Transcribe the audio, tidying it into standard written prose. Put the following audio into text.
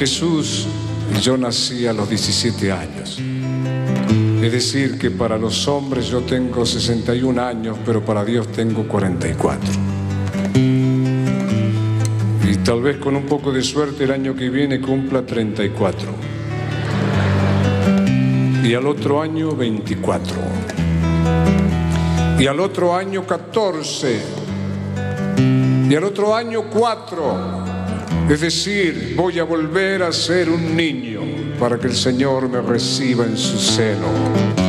Jesús, yo nací a los 17 años. Es decir, que para los hombres yo tengo 61 años, pero para Dios tengo 44. Y tal vez con un poco de suerte el año que viene cumpla 34. Y al otro año 24. Y al otro año 14. Y al otro año 4. Es decir, voy a volver a ser un niño para que el Señor me reciba en su seno.